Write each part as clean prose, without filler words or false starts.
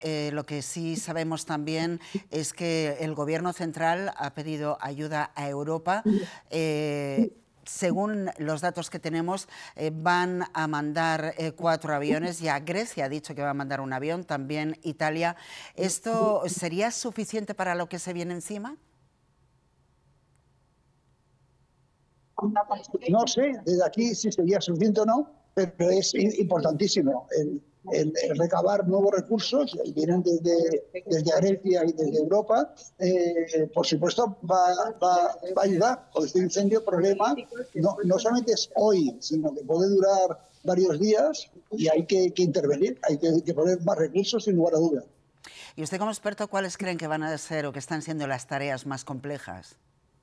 Lo que sí sabemos también es que el Gobierno central ha pedido ayuda a Europa. Según los datos que tenemos, van a mandar 4 aviones. Ya Grecia ha dicho que va a mandar un avión, también Italia. ¿Esto sería suficiente para lo que se viene encima? No sé, desde aquí si sería suficiente o no, pero es importantísimo el recabar nuevos recursos, vienen desde Grecia y desde Europa. Por supuesto, va a ayudar. Con este incendio, el problema no solamente es hoy, sino que puede durar varios días y hay que intervenir, hay que poner más recursos sin lugar a dudas. Y usted, como experto, ¿cuáles creen que van a ser o que están siendo las tareas más complejas?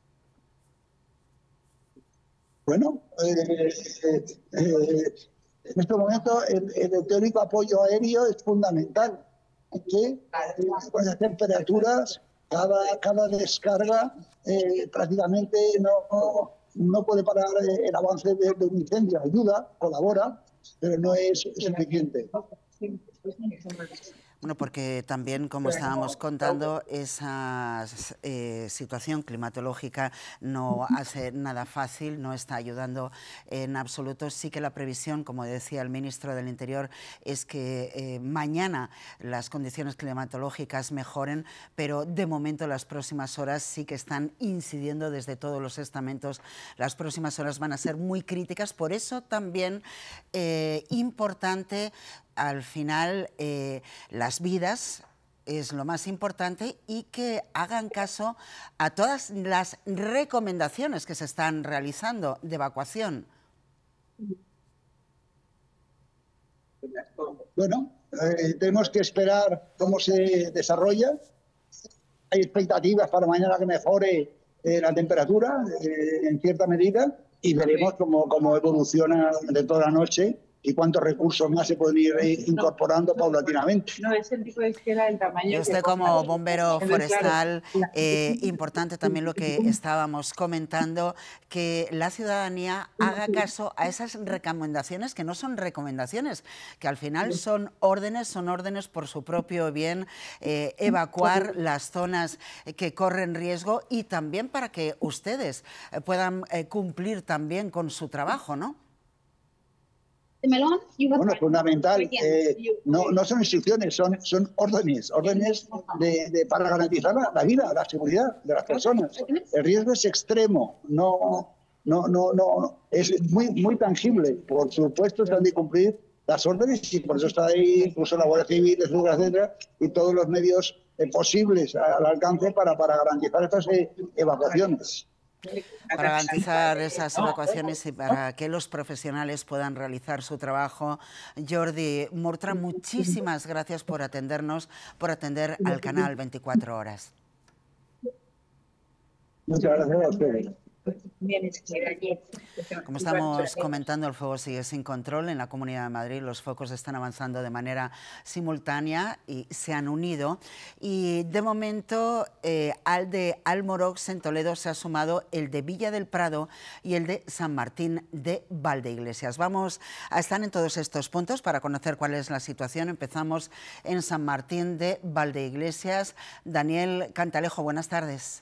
Bueno, en este momento el teórico apoyo aéreo es fundamental, que con las temperaturas cada descarga prácticamente no puede parar el avance de un incendio. Ayuda, colabora, pero no es suficiente. Bueno, porque también, como estábamos contando, esa situación climatológica no hace nada fácil, no está ayudando en absoluto. Sí que la previsión, como decía el ministro del Interior, es que mañana las condiciones climatológicas mejoren, pero de momento las próximas horas sí que están incidiendo desde todos los estamentos. Las próximas horas van a ser muy críticas, por eso también importante al final las vidas es lo más importante y que hagan caso a todas las recomendaciones que se están realizando de evacuación. Bueno, tenemos que esperar cómo se desarrolla. Hay expectativas para mañana que mejore la temperatura en cierta medida y veremos cómo evoluciona de toda la noche y cuántos recursos más se pueden ir incorporando paulatinamente. No, es el tipo de esquela del tamaño. Y usted, como bombero forestal, importante también lo que estábamos comentando, que la ciudadanía haga caso a esas recomendaciones que no son recomendaciones, que al final son órdenes por su propio bien, evacuar las zonas que corren riesgo y también para que ustedes puedan cumplir también con su trabajo, ¿no? Bueno, es fundamental. No son instrucciones, son órdenes para garantizar la vida, la seguridad de las personas. El riesgo es extremo, es muy tangible. Por supuesto, se han de cumplir las órdenes y por eso está ahí incluso la Guardia Civil, etcétera, y todos los medios posibles al alcance para garantizar estas evacuaciones. Para garantizar esas evacuaciones y para que los profesionales puedan realizar su trabajo. Jordi Murtra, muchísimas gracias por atendernos, por atender al canal 24 Horas. Muchas gracias a ustedes. Como estamos comentando, el fuego sigue sin control en la Comunidad de Madrid. Los focos están avanzando de manera simultánea y se han unido. Y de momento al de Almorox en Toledo se ha sumado el de Villa del Prado y el de San Martín de Valdeiglesias. Vamos a estar en todos estos puntos para conocer cuál es la situación. Empezamos en San Martín de Valdeiglesias. Daniel Cantalejo, buenas tardes.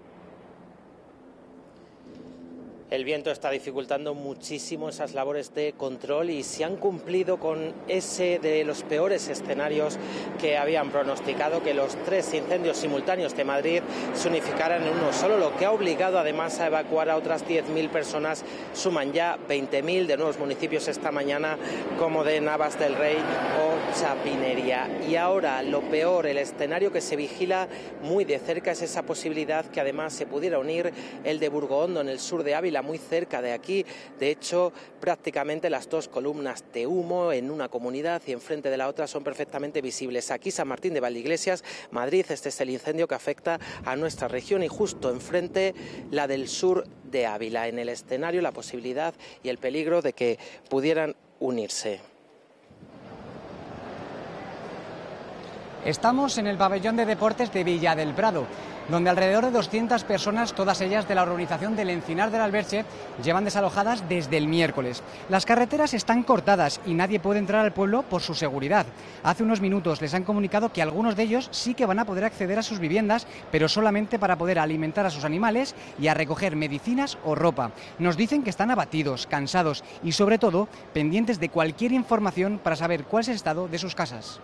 El viento está dificultando muchísimo esas labores de control y se han cumplido con ese de los peores escenarios que habían pronosticado, que los 3 incendios simultáneos de Madrid se unificaran en uno solo, lo que ha obligado además a evacuar a otras 10.000 personas. Suman ya 20.000 de nuevos municipios esta mañana, como de Navas del Rey o Chapinería. Y ahora lo peor, el escenario que se vigila muy de cerca es esa posibilidad que además se pudiera unir el de Burgohondo, en el sur de Ávila, muy cerca de aquí. De hecho, prácticamente las 2 columnas de humo en una comunidad y enfrente de la otra son perfectamente visibles. Aquí San Martín de Valdeiglesias, Madrid. Este es el incendio que afecta a nuestra región y justo enfrente la del sur de Ávila. En el escenario la posibilidad y el peligro de que pudieran unirse. Estamos en el pabellón de deportes de Villa del Prado, donde alrededor de 200 personas, todas ellas de la organización del Encinar del Alberche, llevan desalojadas desde el miércoles. Las carreteras están cortadas y nadie puede entrar al pueblo por su seguridad. Hace unos minutos les han comunicado que algunos de ellos sí que van a poder acceder a sus viviendas, pero solamente para poder alimentar a sus animales y a recoger medicinas o ropa. Nos dicen que están abatidos, cansados y sobre todo pendientes de cualquier información para saber cuál es el estado de sus casas.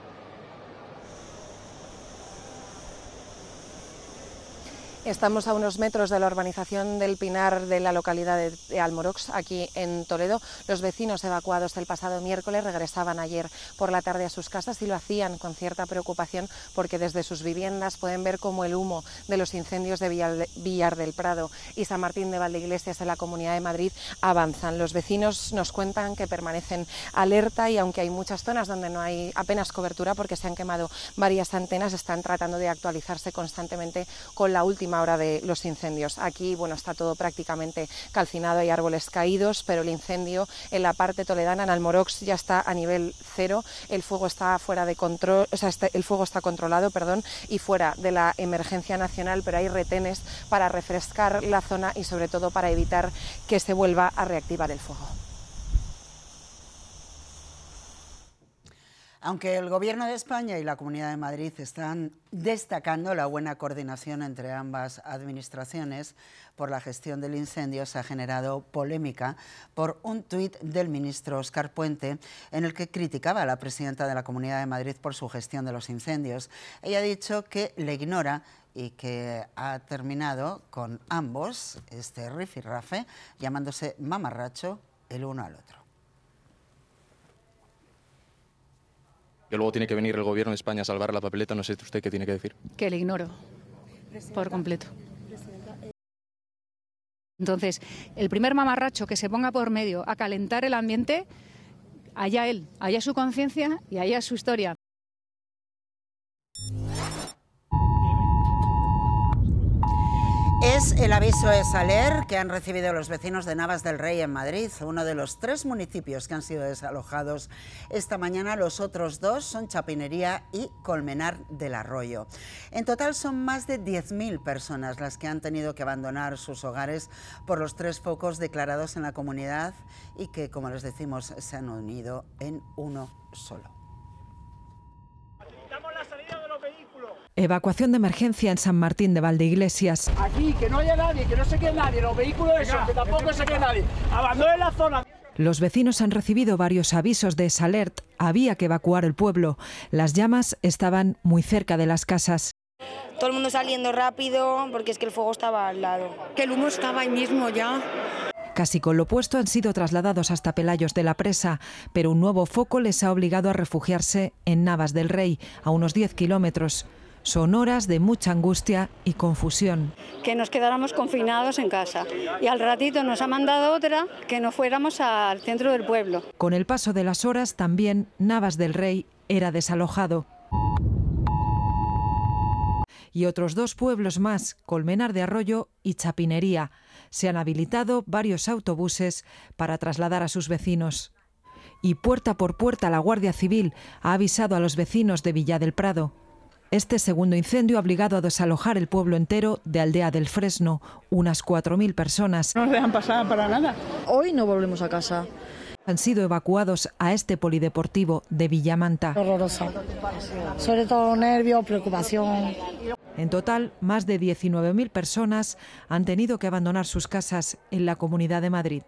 Estamos a unos metros de la urbanización del Pinar de la localidad de Almorox, aquí en Toledo. Los vecinos evacuados el pasado miércoles regresaban ayer por la tarde a sus casas y lo hacían con cierta preocupación porque desde sus viviendas pueden ver cómo el humo de los incendios de Villar del Prado y San Martín de Valdeiglesias en la Comunidad de Madrid avanzan. Los vecinos nos cuentan que permanecen alerta y aunque hay muchas zonas donde no hay apenas cobertura porque se han quemado varias antenas, están tratando de actualizarse constantemente con la última hora de los incendios. Aquí, bueno, está todo prácticamente calcinado, hay árboles caídos, pero el incendio en la parte toledana, en Almorox, ya está a nivel cero. El fuego está fuera de control, el fuego está controlado, y fuera de la emergencia nacional, pero hay retenes para refrescar la zona y sobre todo para evitar que se vuelva a reactivar el fuego. Aunque el Gobierno de España y la Comunidad de Madrid están destacando la buena coordinación entre ambas administraciones por la gestión del incendio, se ha generado polémica por un tuit del ministro Óscar Puente en el que criticaba a la presidenta de la Comunidad de Madrid por su gestión de los incendios. Ella ha dicho que le ignora y que ha terminado con ambos, este rifirrafe, llamándose mamarracho el uno al otro. Que luego tiene que venir el Gobierno de España a salvar la papeleta, no sé usted qué tiene que decir. Que le ignoro por completo. Entonces, el primer mamarracho que se ponga por medio a calentar el ambiente, allá él, allá su conciencia y allá su historia. Es el aviso de Saler que han recibido los vecinos de Navas del Rey en Madrid, uno de los 3 municipios que han sido desalojados esta mañana. Los otros 2 son Chapinería y Colmenar del Arroyo. En total son más de 10.000 personas las que han tenido que abandonar sus hogares por los 3 focos declarados en la comunidad y que, como les decimos, se han unido en uno solo. Evacuación de emergencia en San Martín de Valdeiglesias. Aquí, que no haya nadie, que no se quede nadie, los vehículos esos, que tampoco se quede nadie. Abandonen la zona. Los vecinos han recibido varios avisos de Salert. Había que evacuar el pueblo. Las llamas estaban muy cerca de las casas. Todo el mundo saliendo rápido porque es que el fuego estaba al lado. Que el humo estaba ahí mismo ya. Casi con lo puesto han sido trasladados hasta Pelayos de la Presa, pero un nuevo foco les ha obligado a refugiarse en Navas del Rey, a unos 10 kilómetros. Son horas de mucha angustia y confusión. Que nos quedáramos confinados en casa y al ratito nos ha mandado otra que nos fuéramos al centro del pueblo. Con el paso de las horas también Navas del Rey era desalojado. Y otros 2 pueblos más, Colmenar de Arroyo y Chapinería. Se han habilitado varios autobuses para trasladar a sus vecinos. Y puerta por puerta la Guardia Civil ha avisado a los vecinos de Villa del Prado. Este segundo incendio ha obligado a desalojar el pueblo entero de Aldea del Fresno, unas 4.000 personas. No nos dejan pasar para nada. Hoy no volvemos a casa. Han sido evacuados a este polideportivo de Villamanta. Horroroso. Sobre todo nervios, preocupación. En total, más de 19.000 personas han tenido que abandonar sus casas en la Comunidad de Madrid.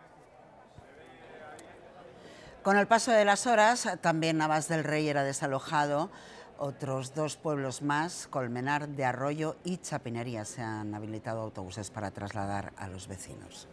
Con el paso de las horas, también Navas del Rey era desalojado. Otros 2 pueblos más, Colmenar de Arroyo y Chapinería, se han habilitado autobuses para trasladar a los vecinos.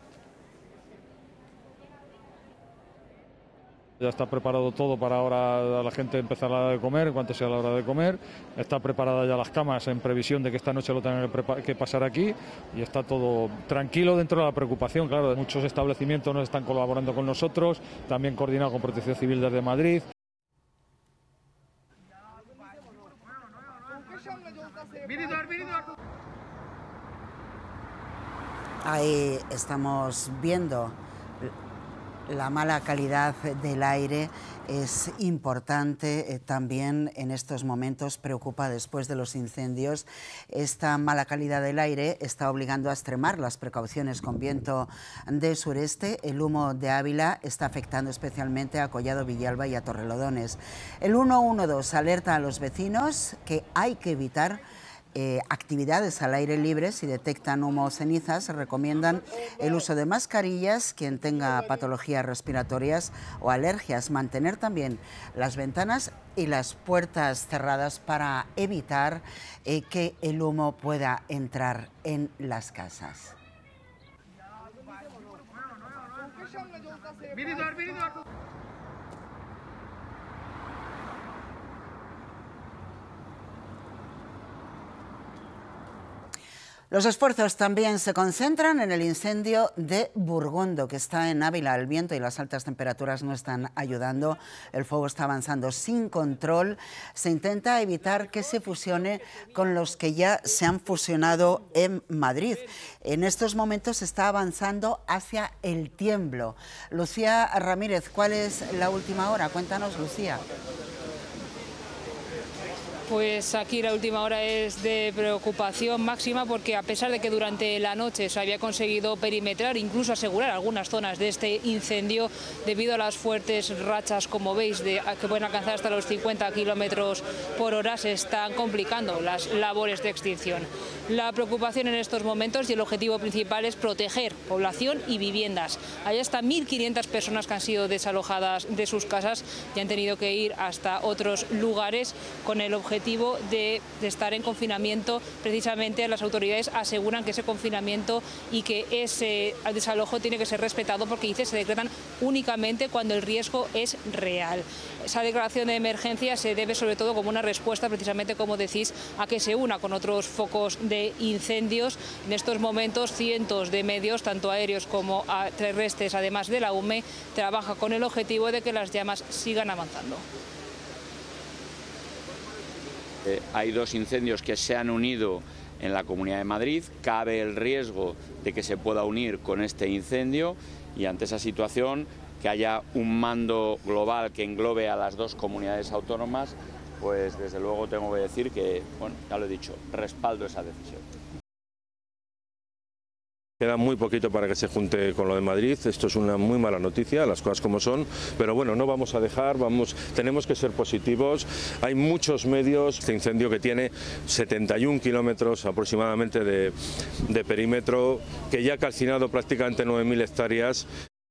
Ya está preparado todo para ahora la gente empezar a comer, en cuanto sea la hora de comer. Está preparada ya las camas en previsión de que esta noche lo tengan que pasar aquí. Y está todo tranquilo dentro de la preocupación. Claro, muchos establecimientos nos están colaborando con nosotros, también coordinado con Protección Civil desde Madrid. Ahí estamos viendo La mala calidad del aire es importante también en estos momentos, preocupa después de los incendios. Esta mala calidad del aire está obligando a extremar las precauciones con viento de sureste. El humo de Ávila está afectando especialmente a Collado Villalba y a Torrelodones. El 112 alerta a los vecinos que hay que evitar actividades al aire libre. Si detectan humo o cenizas, recomiendan el uso de mascarillas. Quien tenga patologías respiratorias o alergias, mantener también las ventanas y las puertas cerradas para evitar que el humo pueda entrar en las casas. Los esfuerzos también se concentran en el incendio de Burgondo, que está en Ávila. El viento y las altas temperaturas no están ayudando. El fuego está avanzando sin control. Se intenta evitar que se fusione con los que ya se han fusionado en Madrid. En estos momentos está avanzando hacia El Tiemblo. Lucía Ramírez, ¿cuál es la última hora? Cuéntanos, Lucía. Pues aquí la última hora es de preocupación máxima, porque a pesar de que durante la noche se había conseguido perimetrar, incluso asegurar algunas zonas de este incendio, debido a las fuertes rachas, como veis, que pueden alcanzar hasta los 50 kilómetros por hora, se están complicando las labores de extinción. La preocupación en estos momentos y el objetivo principal es proteger población y viviendas. Hay hasta 1.500 personas que han sido desalojadas de sus casas y han tenido que ir hasta otros lugares con el objetivo de estar en confinamiento. Precisamente las autoridades aseguran que ese confinamiento y que ese desalojo tiene que ser respetado, porque dice se decretan únicamente cuando el riesgo es real. Esa declaración de emergencia se debe sobre todo como una respuesta, precisamente como decís, a que se una con otros focos de incendios. En estos momentos cientos de medios, tanto aéreos como terrestres, además de la UME, trabaja con el objetivo de que las llamas sigan avanzando. Hay dos incendios que se han unido en la Comunidad de Madrid. Cabe el riesgo de que se pueda unir con este incendio, y ante esa situación, que haya un mando global que englobe a las dos comunidades autónomas, pues desde luego tengo que decir que, bueno, ya lo he dicho, respaldo esa decisión. Queda muy poquito para que se junte con lo de Madrid. Esto es una muy mala noticia, las cosas como son, pero bueno, no vamos a dejar, tenemos que ser positivos. Hay muchos medios, este incendio que tiene 71 kilómetros aproximadamente de perímetro, que ya ha calcinado prácticamente 9.000 hectáreas.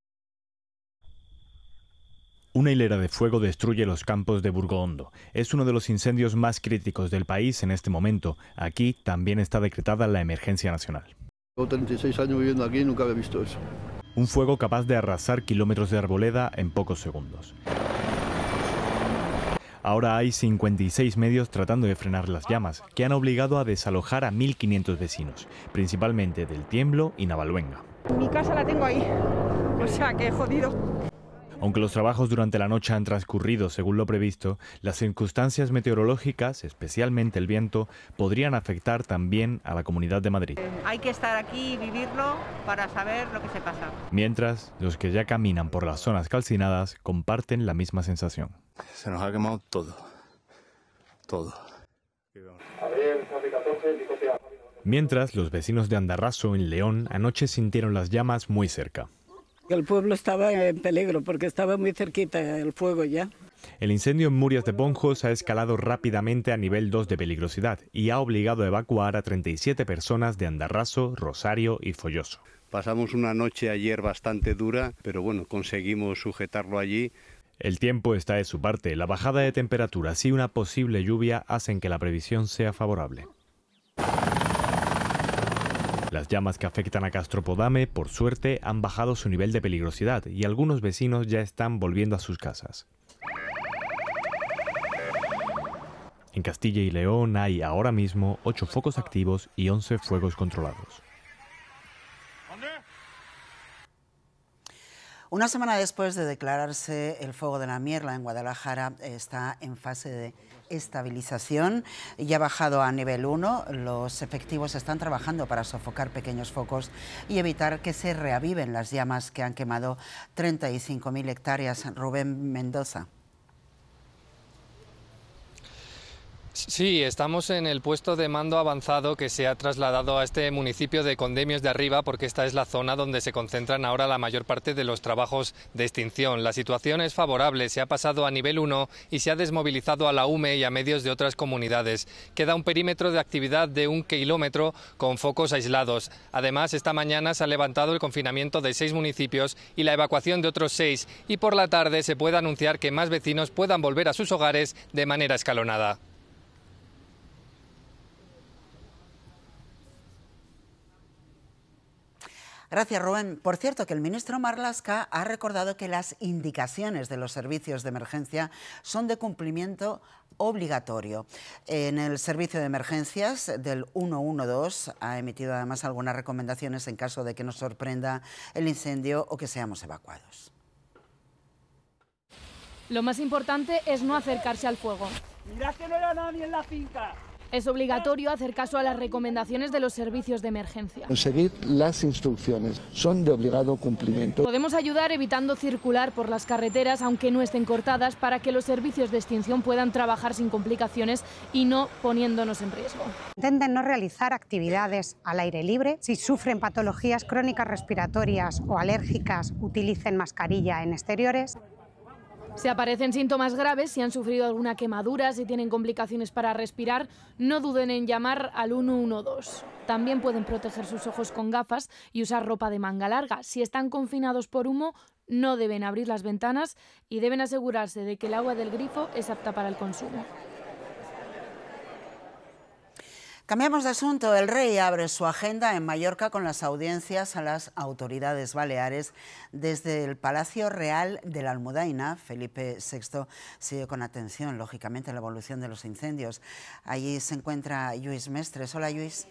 Una hilera de fuego destruye los campos de Burgondo. Es uno de los incendios más críticos del país en este momento. Aquí también está decretada la emergencia nacional. Tengo 36 años viviendo aquí y nunca había visto eso. Un fuego capaz de arrasar kilómetros de arboleda en pocos segundos. Ahora hay 56 medios tratando de frenar las llamas, que han obligado a desalojar a 1.500 vecinos, principalmente del Tiemblo y Navaluenga. Mi casa la tengo ahí, o sea que jodido. Aunque los trabajos durante la noche han transcurrido según lo previsto, las circunstancias meteorológicas, especialmente el viento, podrían afectar también a la Comunidad de Madrid. Hay que estar aquí y vivirlo para saber lo que se pasa. Mientras, los que ya caminan por las zonas calcinadas comparten la misma sensación. Se nos ha quemado todo. Todo. Mientras, los vecinos de Andarraso, en León, anoche sintieron las llamas muy cerca. El pueblo estaba en peligro porque estaba muy cerquita el fuego ya. El incendio en Murias de Ponjos ha escalado rápidamente a nivel 2 de peligrosidad y ha obligado a evacuar a 37 personas de Andarraso, Rosario y Folloso. Pasamos una noche ayer bastante dura, pero bueno, conseguimos sujetarlo allí. El tiempo está de su parte. La bajada de temperaturas y una posible lluvia hacen que la previsión sea favorable. Las llamas que afectan a Castropodame, por suerte, han bajado su nivel de peligrosidad y algunos vecinos ya están volviendo a sus casas. En Castilla y León hay ahora mismo 8 focos activos y 11 fuegos controlados. Una semana después de declararse el fuego de la Mierla en Guadalajara, está en fase de estabilización, ya ha bajado a nivel 1. Los efectivos están trabajando para sofocar pequeños focos y evitar que se reaviven las llamas que han quemado 35.000 hectáreas. Rubén Mendoza. Sí, estamos en el puesto de mando avanzado que se ha trasladado a este municipio de Condemios de Arriba, porque esta es la zona donde se concentran ahora la mayor parte de los trabajos de extinción. La situación es favorable, se ha pasado a nivel 1 y se ha desmovilizado a la UME y a medios de otras comunidades. Queda un perímetro de actividad de 1 kilómetro con focos aislados. Además, esta mañana se ha levantado el confinamiento de 6 municipios y la evacuación de otros 6, y por la tarde se puede anunciar que más vecinos puedan volver a sus hogares de manera escalonada. Gracias, Rubén. Por cierto, que el ministro Marlaska ha recordado que las indicaciones de los servicios de emergencia son de cumplimiento obligatorio. En el servicio de emergencias del 112 ha emitido además algunas recomendaciones en caso de que nos sorprenda el incendio o que seamos evacuados. Lo más importante es no acercarse al fuego. Mirad que no haya nadie en la finca. Es obligatorio hacer caso a las recomendaciones de los servicios de emergencia. Seguir las instrucciones, son de obligado cumplimiento. Podemos ayudar evitando circular por las carreteras, aunque no estén cortadas, para que los servicios de extinción puedan trabajar sin complicaciones y no poniéndonos en riesgo. Intenten no realizar actividades al aire libre. Si sufren patologías crónicas respiratorias o alérgicas, utilicen mascarilla en exteriores. Si aparecen síntomas graves, si han sufrido alguna quemadura, si tienen complicaciones para respirar, no duden en llamar al 112. También pueden proteger sus ojos con gafas y usar ropa de manga larga. Si están confinados por humo, no deben abrir las ventanas y deben asegurarse de que el agua del grifo es apta para el consumo. Cambiamos de asunto. El rey abre su agenda en Mallorca con las audiencias a las autoridades baleares desde el Palacio Real de la Almudaina. Felipe VI sigue con atención, lógicamente, la evolución de los incendios. Allí se encuentra Lluís Mestres. Hola, Lluís.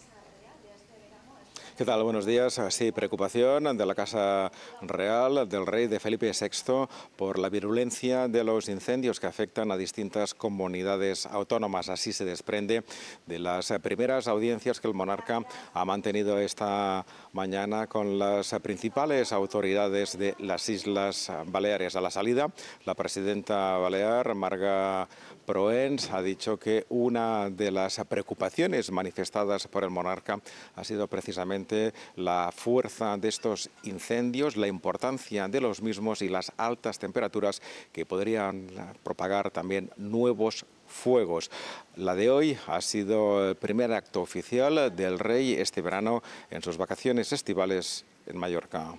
¿Qué tal? Buenos días. Sí, preocupación de la Casa Real del Rey de Felipe VI por la virulencia de los incendios que afectan a distintas comunidades autónomas. Así se desprende de las primeras audiencias que el monarca ha mantenido esta mañana con las principales autoridades de las Islas Baleares. A la salida, la presidenta balear, Marga Proens, ha dicho que una de las preocupaciones manifestadas por el monarca ha sido precisamente la fuerza de estos incendios, la importancia de los mismos y las altas temperaturas que podrían propagar también nuevos fuegos. La de hoy ha sido el primer acto oficial del rey este verano en sus vacaciones estivales en Mallorca.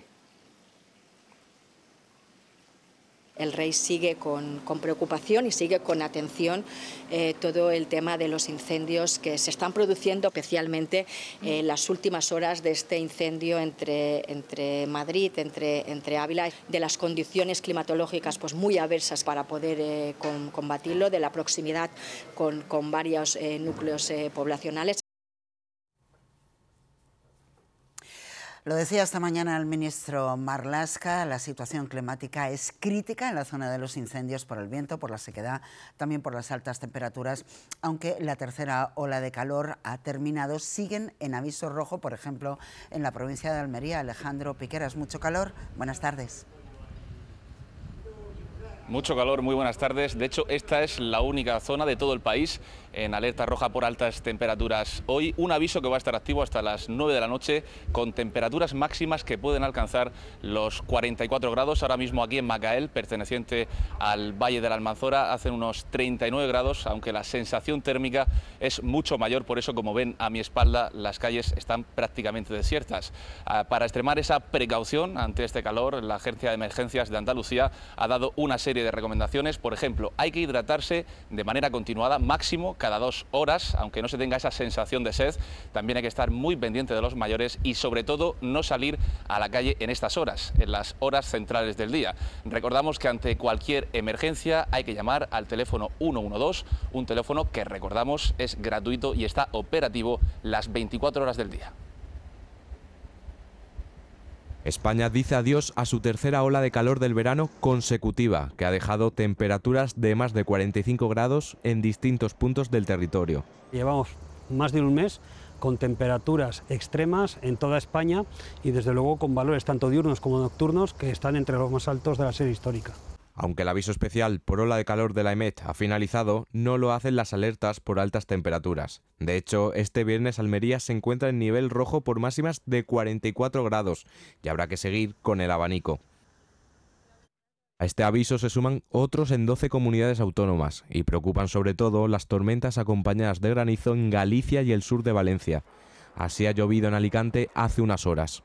El rey sigue con preocupación y sigue con atención todo el tema de los incendios que se están produciendo, especialmente las últimas horas de este incendio entre Madrid, entre Ávila, de las condiciones climatológicas pues muy adversas para poder combatirlo, de la proximidad con varios núcleos poblacionales. Lo decía esta mañana el ministro Marlaska, la situación climática es crítica en la zona de los incendios por el viento, por la sequedad, también por las altas temperaturas. Aunque la tercera ola de calor ha terminado, siguen en aviso rojo, por ejemplo, en la provincia de Almería. Alejandro Piqueras, mucho calor. Buenas tardes. Mucho calor, muy buenas tardes. De hecho, esta es la única zona de todo el país en alerta roja por altas temperaturas. Hoy un aviso que va a estar activo hasta las 9 de la noche con temperaturas máximas que pueden alcanzar los 44 grados. Ahora mismo aquí en Macael, perteneciente al Valle de la Almanzora, hacen unos 39 grados, aunque la sensación térmica es mucho mayor. Por eso, como ven a mi espalda, las calles están prácticamente desiertas. Para extremar esa precaución ante este calor, la Agencia de Emergencias de Andalucía ha dado una serie de recomendaciones. Por ejemplo, hay que hidratarse de manera continuada, máximo cada 2 horas, aunque no se tenga esa sensación de sed. También hay que estar muy pendiente de los mayores y sobre todo no salir a la calle en estas horas, en las horas centrales del día. Recordamos que ante cualquier emergencia hay que llamar al teléfono 112, un teléfono que recordamos es gratuito y está operativo las 24 horas del día. España dice adiós a su tercera ola de calor del verano consecutiva, que ha dejado temperaturas de más de 45 grados en distintos puntos del territorio. Llevamos más de un mes con temperaturas extremas en toda España y desde luego con valores tanto diurnos como nocturnos que están entre los más altos de la serie histórica. Aunque el aviso especial por ola de calor de la EMET ha finalizado, no lo hacen las alertas por altas temperaturas. De hecho, este viernes Almería se encuentra en nivel rojo por máximas de 44 grados y habrá que seguir con el abanico. A este aviso se suman otros en 12 comunidades autónomas y preocupan sobre todo las tormentas acompañadas de granizo en Galicia y el sur de Valencia. Así ha llovido en Alicante hace unas horas.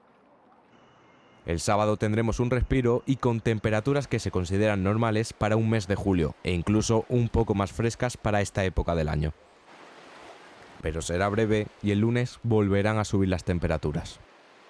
El sábado tendremos un respiro y con temperaturas que se consideran normales para un mes de julio e incluso un poco más frescas para esta época del año. Pero será breve y el lunes volverán a subir las temperaturas.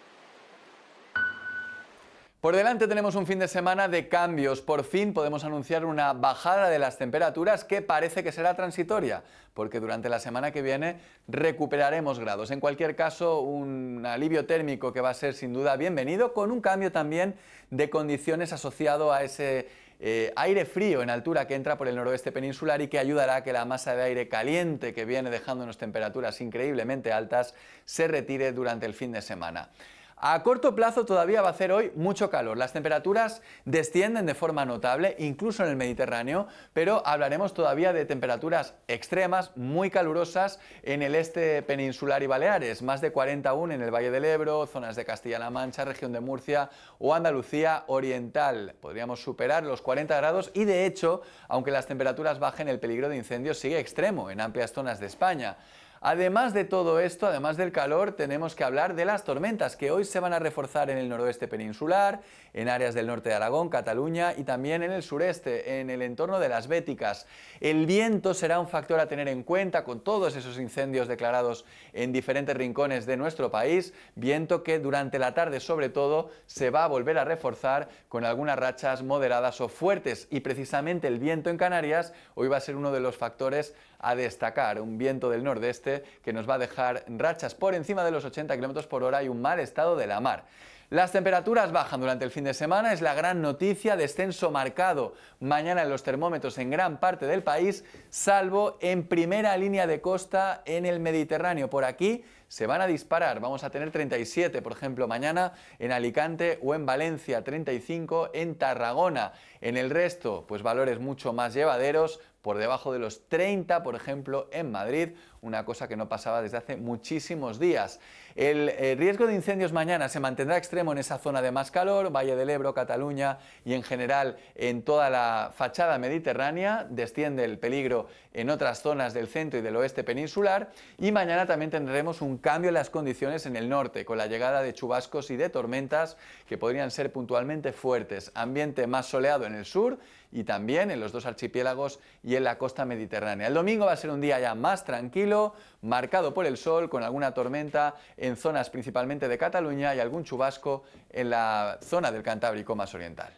Por delante tenemos un fin de semana de cambios. Por fin podemos anunciar una bajada de las temperaturas que parece que será transitoria, porque durante la semana que viene recuperaremos grados. En cualquier caso, un alivio térmico que va a ser sin duda bienvenido, con un cambio también de condiciones asociado a ese aire frío en altura que entra por el noroeste peninsular y que ayudará a que la masa de aire caliente que viene dejándonos temperaturas increíblemente altas se retire durante el fin de semana. A corto plazo todavía va a hacer hoy mucho calor. Las temperaturas descienden de forma notable, incluso en el Mediterráneo, pero hablaremos todavía de temperaturas extremas, muy calurosas en el este peninsular y Baleares, más de 40 aún en el Valle del Ebro, zonas de Castilla-La Mancha, región de Murcia o Andalucía oriental. Podríamos superar los 40 grados y de hecho, aunque las temperaturas bajen, el peligro de incendios sigue extremo en amplias zonas de España. Además de todo esto, además del calor, tenemos que hablar de las tormentas que hoy se van a reforzar en el noroeste peninsular, en áreas del norte de Aragón, Cataluña y también en el sureste, en el entorno de las Béticas. El viento será un factor a tener en cuenta con todos esos incendios declarados en diferentes rincones de nuestro país, viento que durante la tarde sobre todo se va a volver a reforzar con algunas rachas moderadas o fuertes y precisamente el viento en Canarias hoy va a ser uno de los factores a destacar, un viento del nordeste que nos va a dejar rachas por encima de los 80 km por hora y un mal estado de la mar. Las temperaturas bajan durante el fin de semana, es la gran noticia, descenso marcado mañana en los termómetros en gran parte del país, salvo en primera línea de costa en el Mediterráneo. Por aquí se van a disparar, vamos a tener 37, por ejemplo, mañana en Alicante o en Valencia, 35 en Tarragona. En el resto, pues valores mucho más llevaderos, por debajo de los 30, por ejemplo, en Madrid, una cosa que no pasaba desde hace muchísimos días. El riesgo de incendios mañana se mantendrá extremo en esa zona de más calor, Valle del Ebro, Cataluña y en general en toda la fachada mediterránea. Desciende el peligro en otras zonas del centro y del oeste peninsular y mañana también tendremos un cambio en las condiciones en el norte, con la llegada de chubascos y de tormentas que podrían ser puntualmente fuertes. Ambiente más soleado en el sur y también en los dos archipiélagos y en la costa mediterránea. El domingo va a ser un día ya más tranquilo, marcado por el sol, con alguna tormenta en zonas principalmente de Cataluña y algún chubasco en la zona del Cantábrico más oriental.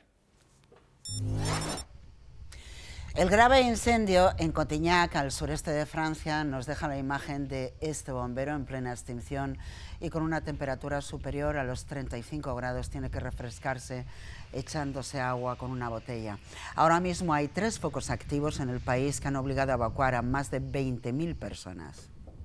El grave incendio en Cotignac, al sureste de Francia, nos deja la imagen de este bombero en plena extinción y con una temperatura superior a los 35 grados. Tiene que refrescarse echándose agua con una botella. Ahora mismo hay 3 focos activos en el país que han obligado a evacuar a más de 20.000 personas.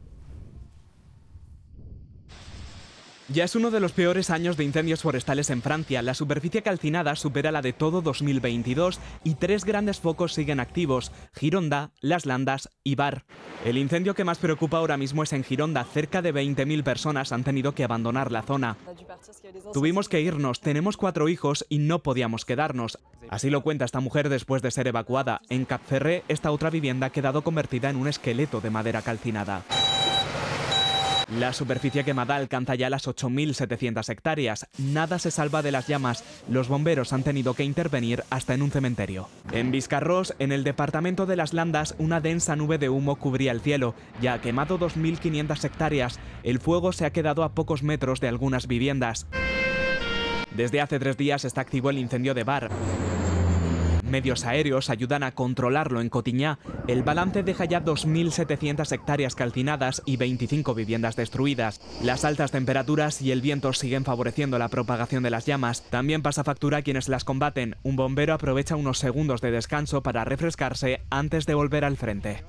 Ya es uno de los peores años de incendios forestales en Francia. La superficie calcinada supera la de todo 2022 y 3 grandes focos siguen activos: Gironda, Las Landas y Var. El incendio que más preocupa ahora mismo es en Gironda. Cerca de 20.000 personas han tenido que abandonar la zona. Tuvimos que irnos, tenemos 4 hijos y no podíamos quedarnos. Así lo cuenta esta mujer después de ser evacuada. En Cap-Ferré, esta otra vivienda ha quedado convertida en un esqueleto de madera calcinada. La superficie quemada alcanza ya las 8.700 hectáreas. Nada se salva de las llamas. Los bomberos han tenido que intervenir hasta en un cementerio. En Biscarrós, en el departamento de Las Landas, una densa nube de humo cubría el cielo. Ya ha quemado 2.500 hectáreas. El fuego se ha quedado a pocos metros de algunas viviendas. Desde hace 3 días está activo el incendio de Var. medios aéreos ayudan a controlarlo en Cotiñá. El balance deja ya 2.700 hectáreas calcinadas y 25 viviendas destruidas. Las altas temperaturas y el viento siguen favoreciendo la propagación de las llamas. También pasa factura a quienes las combaten. Un bombero aprovecha unos segundos de descanso para refrescarse antes de volver al frente.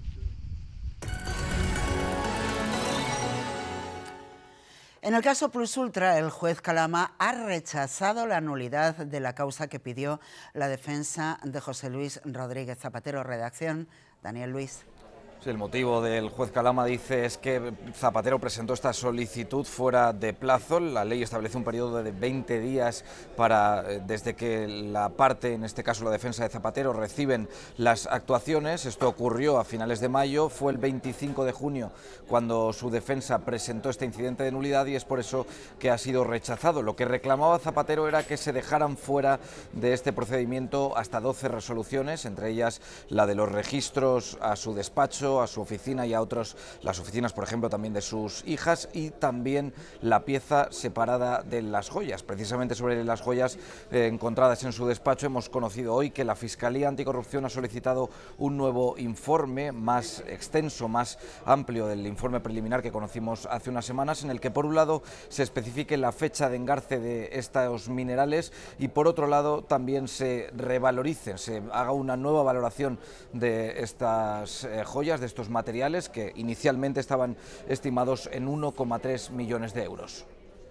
En el caso Plus Ultra, el juez Calama ha rechazado la nulidad de la causa que pidió la defensa de José Luis Rodríguez Zapatero. Redacción, Daniel Luis. Sí, el motivo del juez Calama, dice, es que Zapatero presentó esta solicitud fuera de plazo. La ley establece un periodo de 20 días desde que la parte, en este caso la defensa de Zapatero, reciben las actuaciones. Esto ocurrió a finales de mayo, fue el 25 de junio cuando su defensa presentó este incidente de nulidad y es por eso que ha sido rechazado. Lo que reclamaba Zapatero era que se dejaran fuera de este procedimiento hasta 12 resoluciones, entre ellas la de los registros a su despacho, a su oficina y a otros, las oficinas, por ejemplo, también de sus hijas, y también la pieza separada de las joyas. Precisamente sobre las joyas encontradas en su despacho hemos conocido hoy que la Fiscalía Anticorrupción ha solicitado un nuevo informe más extenso, más amplio del informe preliminar que conocimos hace unas semanas, en el que por un lado se especifique la fecha de engarce de estos minerales y por otro lado también se revaloricen, se haga una nueva valoración de estas joyas, de estos materiales que inicialmente estaban estimados en 1,3 millones de euros.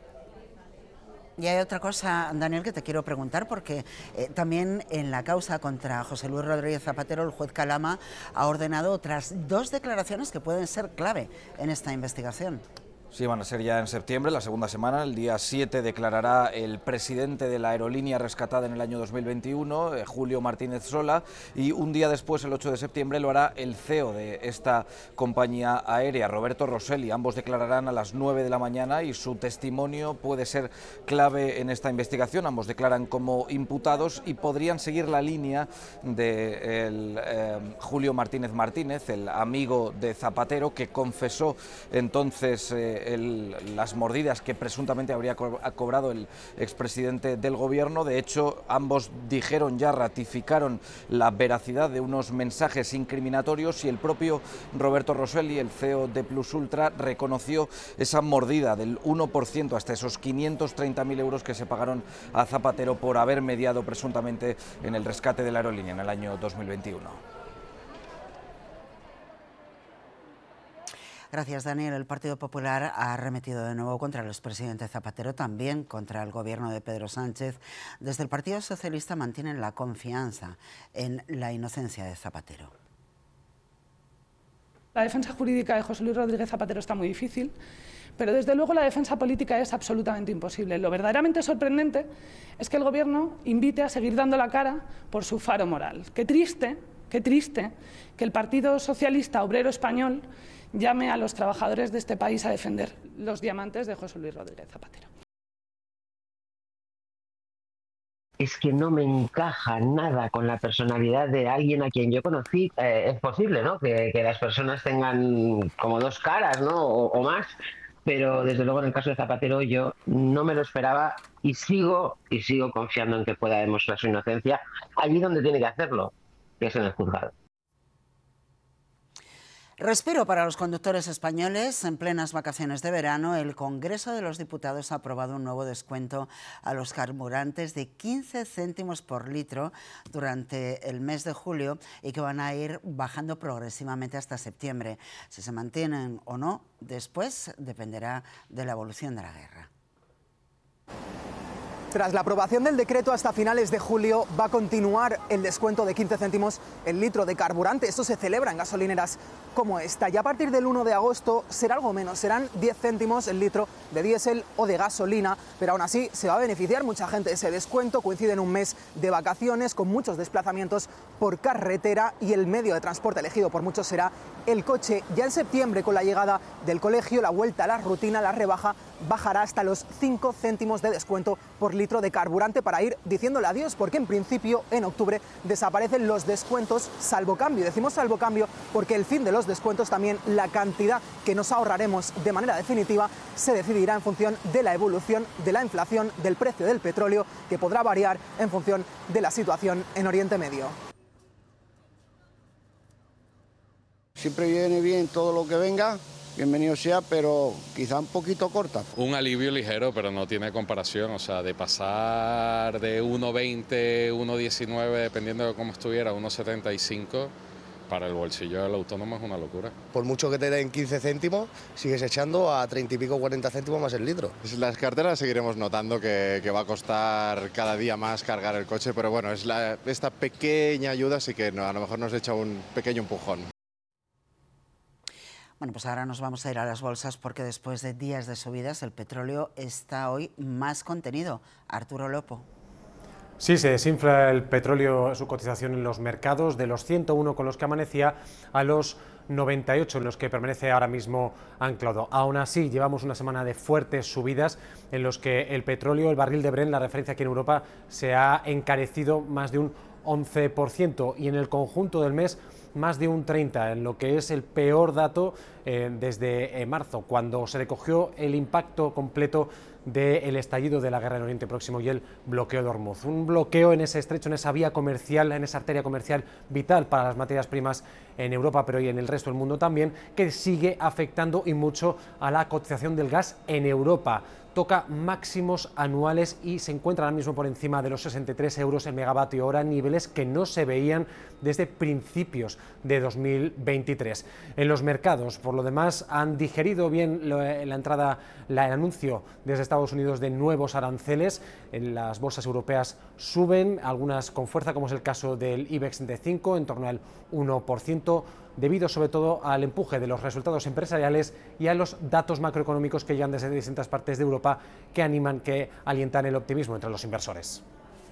Y hay otra cosa, Daniel, que te quiero preguntar, porque también en la causa contra José Luis Rodríguez Zapatero, el juez Calama ha ordenado otras 2 declaraciones que pueden ser clave en esta investigación. Sí, van a ser ya en septiembre, la segunda semana. El día 7 declarará el presidente de la aerolínea rescatada en el año 2021, Julio Martínez Sola, y un día después, el 8 de septiembre, lo hará el CEO de esta compañía aérea, Roberto Rosselli. Ambos declararán a las 9 de la mañana y su testimonio puede ser clave en esta investigación. Ambos declaran como imputados y podrían seguir la línea de Julio Martínez Martínez, el amigo de Zapatero, que confesó entonces las mordidas que presuntamente habría cobrado el expresidente del gobierno. De hecho, ambos ratificaron la veracidad de unos mensajes incriminatorios y el propio Roberto Rosselli, el CEO de Plus Ultra, reconoció esa mordida del 1% hasta esos 530.000 euros que se pagaron a Zapatero por haber mediado presuntamente en el rescate de la aerolínea en el año 2021. Gracias, Daniel. El Partido Popular ha arremetido de nuevo contra el expresidente Zapatero, también contra el gobierno de Pedro Sánchez. Desde el Partido Socialista mantienen la confianza en la inocencia de Zapatero. La defensa jurídica de José Luis Rodríguez Zapatero está muy difícil, pero desde luego la defensa política es absolutamente imposible. Lo verdaderamente sorprendente es que el gobierno invite a seguir dando la cara por su faro moral. Qué triste que el Partido Socialista Obrero Español llame a los trabajadores de este país a defender los diamantes de José Luis Rodríguez Zapatero. Es que no me encaja nada con la personalidad de alguien a quien yo conocí. Es posible, ¿no?, que las personas tengan como 2 caras, ¿no?, o más, pero desde luego en el caso de Zapatero yo no me lo esperaba y sigo confiando en que pueda demostrar su inocencia allí donde tiene que hacerlo, que es en el juzgado. Respiro para los conductores españoles. En plenas vacaciones de verano, el Congreso de los Diputados ha aprobado un nuevo descuento a los carburantes de 15 céntimos por litro durante el mes de julio y que van a ir bajando progresivamente hasta septiembre. Si se mantienen o no, después dependerá de la evolución de la guerra. Tras la aprobación del decreto hasta finales de julio va a continuar el descuento de 15 céntimos el litro de carburante. Esto se celebra en gasolineras como esta. Y a partir del 1 de agosto será algo menos, serán 10 céntimos el litro de diésel o de gasolina, pero aún así se va a beneficiar mucha gente ese descuento. Coincide en un mes de vacaciones con muchos desplazamientos por carretera y el medio de transporte elegido por muchos será el coche. Ya en septiembre, con la llegada del colegio, la vuelta a la rutina, la rebaja bajará hasta los 5 céntimos de descuento por litro de carburante para ir diciéndole adiós, porque en principio en octubre desaparecen los descuentos salvo cambio. Decimos salvo cambio porque el fin de los descuentos, también la cantidad que nos ahorraremos de manera definitiva, se decidirá en función de la evolución de la inflación, del precio del petróleo, que podrá variar en función de la situación en Oriente Medio. Siempre viene bien todo lo que venga, bienvenido sea, pero quizá un poquito corta. Un alivio ligero, pero no tiene comparación, o sea, de pasar de 1,20, 1,19, dependiendo de cómo estuviera, 1,75, para el bolsillo del autónomo es una locura. Por mucho que te den 15 céntimos, sigues echando a 30 y pico, 40 céntimos más el litro. Las carteras seguiremos notando que va a costar cada día más cargar el coche, pero bueno, esta pequeña ayuda sí que a lo mejor nos echa un pequeño empujón. Bueno, pues ahora nos vamos a ir a las bolsas porque después de días de subidas el petróleo está hoy más contenido. Arturo Lopo. Sí, se desinfla el petróleo, su cotización en los mercados, de los 101 con los que amanecía a los 98 en los que permanece ahora mismo anclado. Aún así, llevamos una semana de fuertes subidas en los que el petróleo, el barril de Brent, la referencia aquí en Europa, se ha encarecido más de un 11% y en el conjunto del mes más de un 30%, en lo que es el peor dato desde marzo, cuando se recogió el impacto completo del estallido de la guerra en Oriente Próximo y el bloqueo de Hormuz. Un bloqueo en ese estrecho, en esa vía comercial, en esa arteria comercial vital para las materias primas en Europa, pero y en el resto del mundo también, que sigue afectando y mucho a la cotización del gas en Europa. Toca máximos anuales y se encuentra ahora mismo por encima de los 63 euros el megavatio hora, niveles que no se veían desde principios de 2023. En los mercados, por lo demás, han digerido bien el anuncio desde Estados Unidos de nuevos aranceles. En las bolsas europeas suben, algunas con fuerza, como es el caso del IBEX 35, en torno al 1%, debido sobre todo al empuje de los resultados empresariales y a los datos macroeconómicos que llegan desde distintas partes de Europa que alientan el optimismo entre los inversores.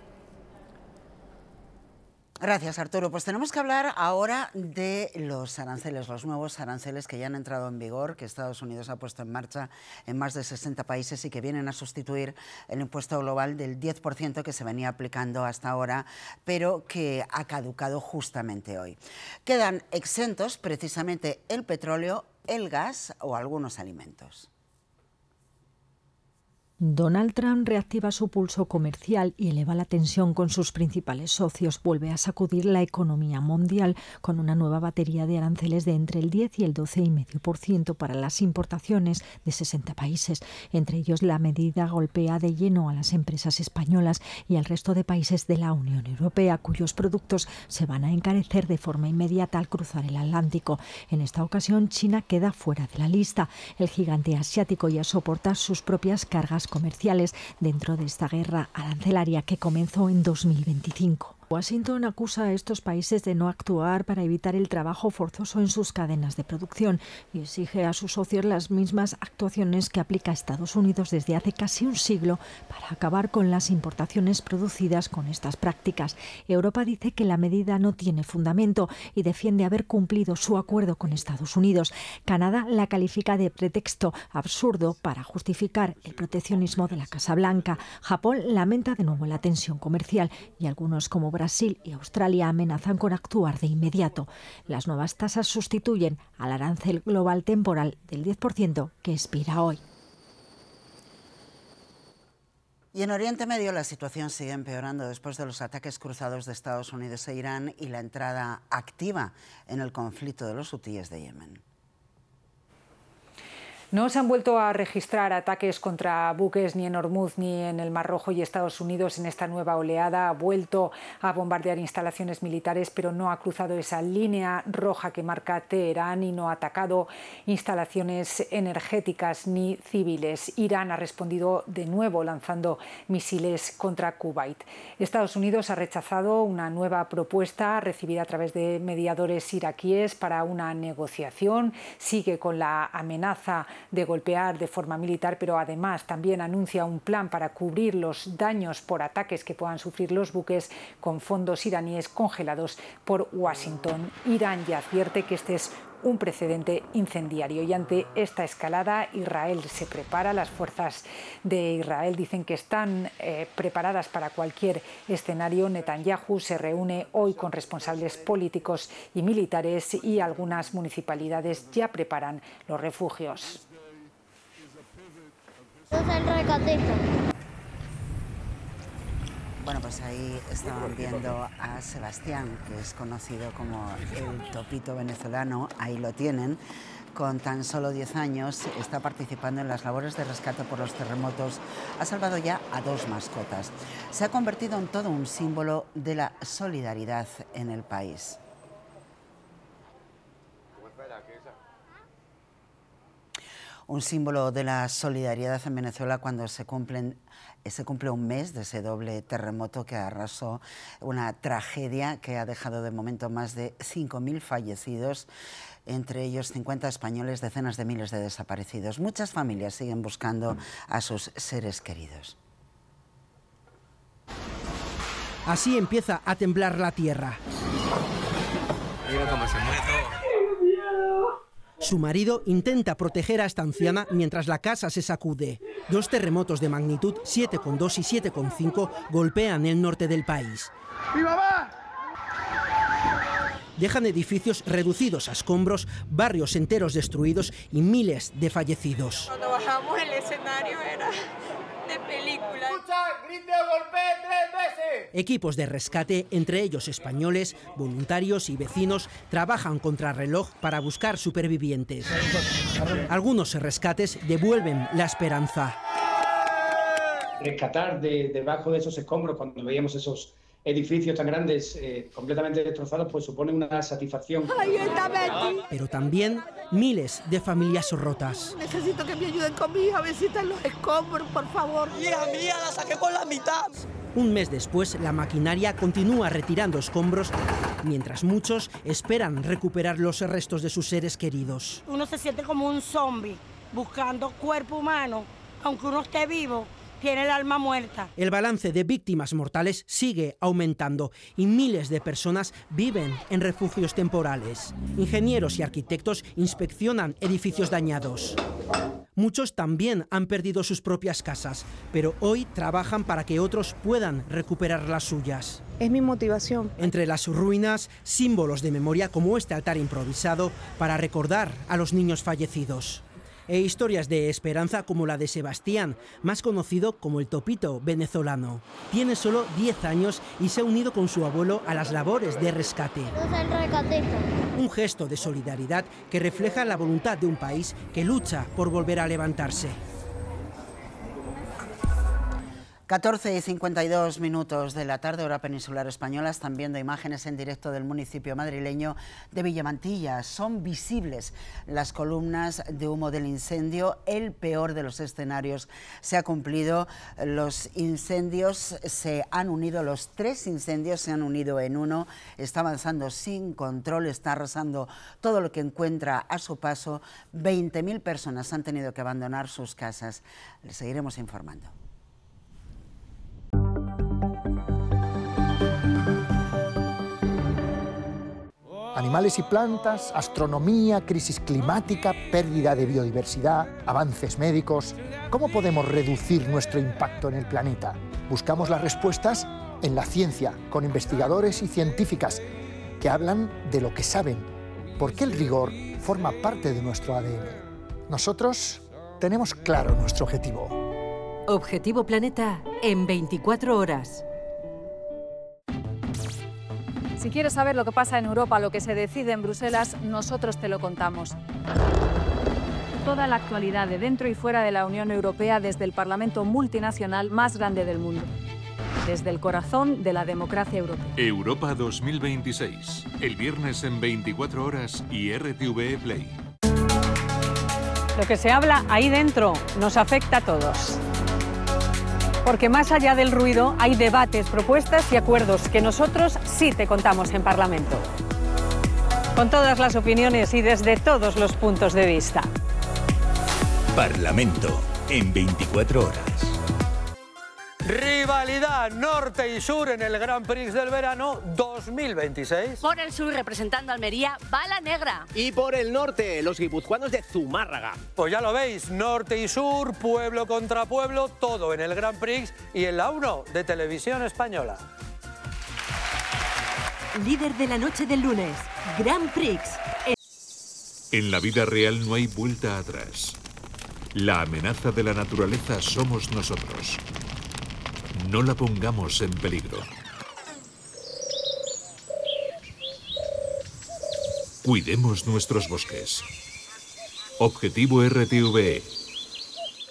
Gracias, Arturo. Pues tenemos que hablar ahora de los aranceles, los nuevos aranceles que ya han entrado en vigor, que Estados Unidos ha puesto en marcha en más de 60 países y que vienen a sustituir el impuesto global del 10% que se venía aplicando hasta ahora, pero que ha caducado justamente hoy. Quedan exentos precisamente el petróleo, el gas o algunos alimentos. Donald Trump reactiva su pulso comercial y eleva la tensión con sus principales socios. Vuelve a sacudir la economía mundial con una nueva batería de aranceles de entre el 10 y el 12,5% para las importaciones de 60 países. Entre ellos, la medida golpea de lleno a las empresas españolas y al resto de países de la Unión Europea, cuyos productos se van a encarecer de forma inmediata al cruzar el Atlántico. En esta ocasión, China queda fuera de la lista. El gigante asiático ya soporta sus propias cargas comerciales dentro de esta guerra arancelaria que comenzó en 2025. Washington acusa a estos países de no actuar para evitar el trabajo forzoso en sus cadenas de producción y exige a sus socios las mismas actuaciones que aplica Estados Unidos desde hace casi un siglo para acabar con las importaciones producidas con estas prácticas. Europa dice que la medida no tiene fundamento y defiende haber cumplido su acuerdo con Estados Unidos. Canadá la califica de pretexto absurdo para justificar el proteccionismo de la Casa Blanca. Japón lamenta de nuevo la tensión comercial y algunos como Brasil y Australia amenazan con actuar de inmediato. Las nuevas tasas sustituyen al arancel global temporal del 10% que expira hoy. Y en Oriente Medio la situación sigue empeorando después de los ataques cruzados de Estados Unidos e Irán y la entrada activa en el conflicto de los hutíes de Yemen. No se han vuelto a registrar ataques contra buques ni en Hormuz ni en el Mar Rojo, y Estados Unidos en esta nueva oleada ha vuelto a bombardear instalaciones militares, pero no ha cruzado esa línea roja que marca Teherán y no ha atacado instalaciones energéticas ni civiles. Irán ha respondido de nuevo lanzando misiles contra Kuwait. Estados Unidos ha rechazado una nueva propuesta recibida a través de mediadores iraquíes para una negociación. Sigue con la amenaza de golpear de forma militar, pero además también anuncia un plan para cubrir los daños por ataques que puedan sufrir los buques con fondos iraníes congelados por Washington. Irán ya advierte que este es un precedente incendiario. Y ante esta escalada, Israel se prepara. Las fuerzas de Israel dicen que están preparadas para cualquier escenario. Netanyahu se reúne hoy con responsables políticos y militares y algunas municipalidades ya preparan los refugios. Bueno, pues ahí estaban viendo a Sebastián, que es conocido como el topito venezolano, ahí lo tienen. Con tan solo 10 años está participando en las labores de rescate por los terremotos. Ha salvado ya a 2 mascotas. Se ha convertido en todo un símbolo de la solidaridad en el país. Un símbolo de la solidaridad en Venezuela cuando se cumple un mes de ese doble terremoto que arrasó, una tragedia que ha dejado de momento más de 5.000 fallecidos, entre ellos 50 españoles, decenas de miles de desaparecidos. Muchas familias siguen buscando a sus seres queridos. Así empieza a temblar la tierra. Mira cómo se mueve todo. Su marido intenta proteger a esta anciana mientras la casa se sacude. 2 terremotos de magnitud 7,2 y 7,5 golpean el norte del país. ¡Mi mamá! Dejan edificios reducidos a escombros, barrios enteros destruidos y miles de fallecidos. Cuando bajamos el escenario era de película. ¡Escucha! ¡Grite o golpee 3 veces! Equipos de rescate, entre ellos españoles, voluntarios y vecinos, trabajan contrarreloj para buscar supervivientes. Algunos rescates devuelven la esperanza. Rescatar debajo de esos escombros, cuando veíamos esos edificios tan grandes completamente destrozados, pues supone una satisfacción. Pero también miles de familias rotas. Necesito que me ayuden con mi hija, a ver si están los escombros, por favor. Hija mía, la saqué por la mitad. Un mes después, la maquinaria continúa retirando escombros, mientras muchos esperan recuperar los restos de sus seres queridos. Uno se siente como un zombie, buscando cuerpo humano, aunque uno esté vivo. Tiene el alma muerta. El balance de víctimas mortales sigue aumentando y miles de personas viven en refugios temporales. Ingenieros y arquitectos inspeccionan edificios dañados. Muchos también han perdido sus propias casas, pero hoy trabajan para que otros puedan recuperar las suyas. Es mi motivación. Entre las ruinas, símbolos de memoria como este altar improvisado para recordar a los niños fallecidos. E historias de esperanza como la de Sebastián, más conocido como el topito venezolano. Tiene solo 10 años y se ha unido con su abuelo a las labores de rescate. Un gesto de solidaridad que refleja la voluntad de un país que lucha por volver a levantarse. 14:52 de la tarde, hora peninsular española. Están viendo imágenes en directo del municipio madrileño de Villamantilla. Son visibles las columnas de humo del incendio. El peor de los escenarios se ha cumplido. Los incendios se han unido, los 3 incendios se han unido en uno. Está avanzando sin control, está arrasando todo lo que encuentra a su paso. 20.000 personas han tenido que abandonar sus casas. Les seguiremos informando. Animales y plantas, astronomía, crisis climática, pérdida de biodiversidad, avances médicos. ¿Cómo podemos reducir nuestro impacto en el planeta? Buscamos las respuestas en la ciencia, con investigadores y científicas que hablan de lo que saben, porque el rigor forma parte de nuestro ADN. Nosotros tenemos claro nuestro objetivo. Objetivo Planeta en 24 horas. Si quieres saber lo que pasa en Europa, lo que se decide en Bruselas, nosotros te lo contamos. Toda la actualidad de dentro y fuera de la Unión Europea desde el Parlamento multinacional más grande del mundo. Desde el corazón de la democracia europea. Europa 2026. El viernes en 24 horas y RTV Play. Lo que se habla ahí dentro nos afecta a todos. Porque más allá del ruido hay debates, propuestas y acuerdos que nosotros sí te contamos en Parlamento. Con todas las opiniones y desde todos los puntos de vista. Parlamento en 24 horas. Rivalidad norte y sur en el Grand Prix del verano 2026. Por el sur, representando a Almería, va la negra. Y por el norte, los guipuzcoanos de Zumárraga. Pues ya lo veis, norte y sur, pueblo contra pueblo, todo en el Grand Prix y en la 1 de Televisión Española. Líder de la noche del lunes, Grand Prix. En la vida real no hay vuelta atrás. La amenaza de la naturaleza somos nosotros. No la pongamos en peligro. Cuidemos nuestros bosques. Objetivo RTVE.